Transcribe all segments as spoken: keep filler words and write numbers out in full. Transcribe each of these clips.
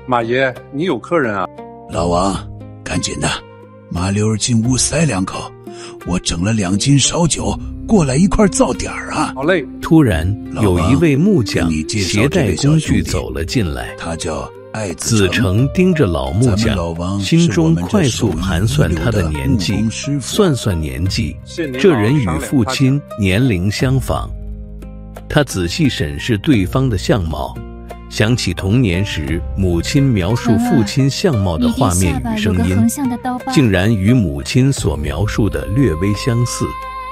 马爷，你有客人啊？ 老王，赶紧的，麻溜进屋塞两口，我整了两斤烧酒，过来一块造点儿啊。 好嘞。 突然有一位木匠携带工具走了进来， 他叫艾子成盯着老木匠，心中快速盘算他的年纪，算算年纪，这人与父亲年龄相仿。他仔细审视对方的相貌，想起童年时母亲描述父亲相貌的画面与声音，竟然与母亲所描述的略微相似。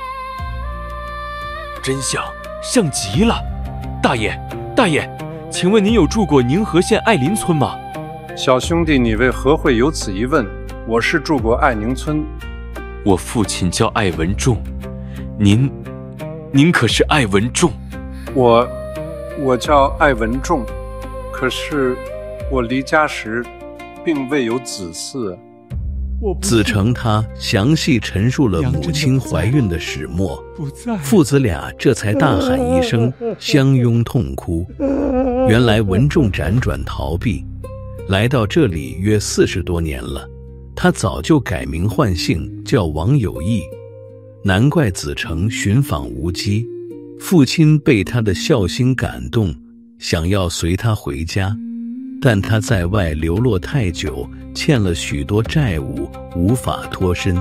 真像，像极了。大爷，大爷，请问您有住过宁河县爱林村吗？ 小兄弟，你为何会有此一问？我是住过爱宁村。 我父亲叫艾文仲，您，您可是艾文仲？ 我，我叫艾文仲，可是我离家时并未有子嗣。 子成他详细陈述了母亲怀孕的始末，父子俩这才大喊一声，相拥痛哭。原来文仲辗转逃避，来到这里约四十多年了，他早就改名换姓，叫王有义。难怪子成寻访无机，父亲被他的孝心感动，想要随他回家，但他在外流落太久，欠了许多债务，无法脱身。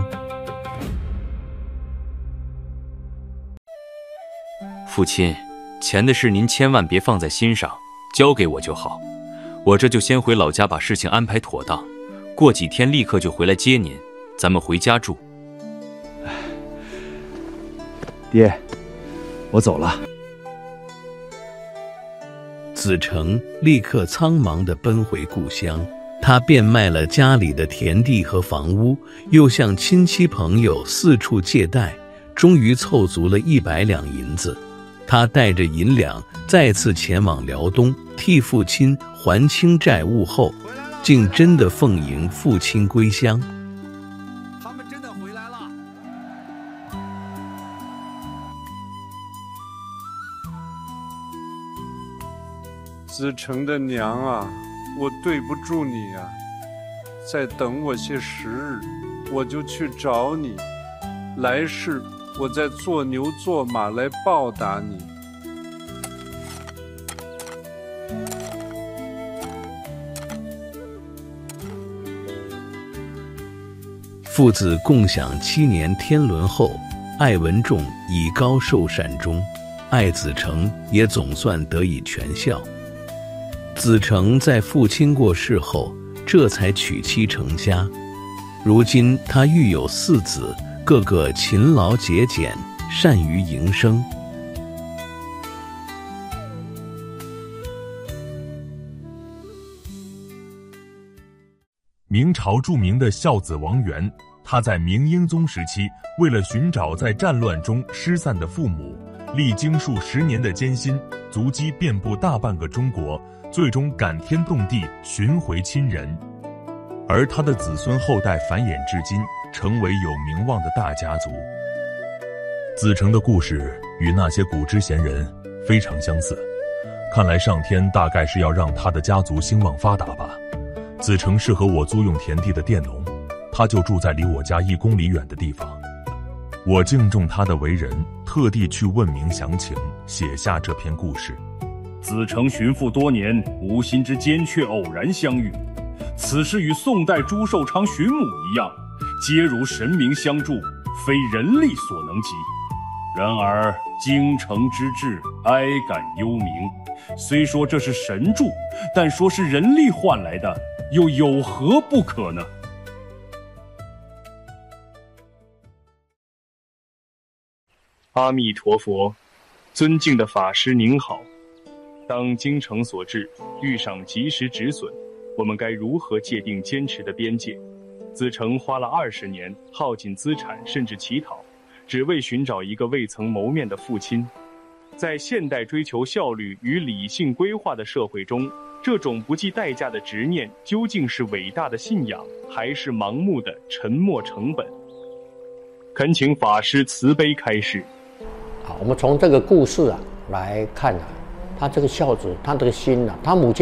父亲，钱的事您千万别放在心上，交给我就好。我这就先回老家把事情安排妥当，过几天立刻就回来接您，咱们回家住。 爹，我走了。 子成立刻苍忙地奔回故乡，他变卖了家里的田地和房屋，又向亲戚朋友四处借贷，终于凑足了一百两银子。他带着银两再次前往辽东，替父亲还清债务后，竟真的奉迎父亲归乡。 他们真的回来了。 子成的娘啊，我对不住你啊，再等我些时日，我就去找你，来世我再做牛做马来报答你。 父子共享七年天伦后，艾文仲以高寿善终，艾子成也总算得以全孝。子成在父亲过世后，这才娶妻成家。如今他育有四子，个个勤劳节俭，善于营生。 明朝著名的孝子王元，他在明英宗时期，为了寻找在战乱中失散的父母，历经数十年的艰辛，足迹遍布大半个中国，最终感天动地寻回亲人。而他的子孙后代繁衍至今，成为有名望的大家族。子成的故事与那些古之贤人非常相似，看来上天大概是要让他的家族兴旺发达吧。子成是和我租用田地的佃农，他就住在离我家一公里远的地方。我敬重他的为人，特地去问明详情，写下这篇故事。 子成寻父多年，无心之间却偶然相遇，此事与宋代朱寿昌寻母一样，皆如神明相助，非人力所能及。然而京城之志，哀感幽冥。虽说这是神助，但说是人力换来的，又有何不可呢？阿弥陀佛，尊敬的法师您好。当京城所至遇上及时止损，我们该如何界定坚持的边界？子成花了二十年，耗尽资产甚至乞讨，只为寻找一个未曾谋面的父亲。在现代追求效率与理性规划的社会中，这种不计代价的执念究竟是伟大的信仰，还是盲目的沉没成本？恳请法师慈悲开示。 好，我们从这个故事啊来看啊，他这个孝子，他这个心啊，他母亲